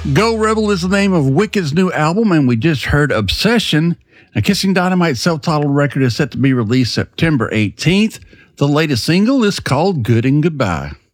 Go Rebel is the name of Wicked's new album, and we just heard Obsession. Now, Kissing Dynamite's self-titled record is set to be released September 18th. The latest single is called Good and Goodbye.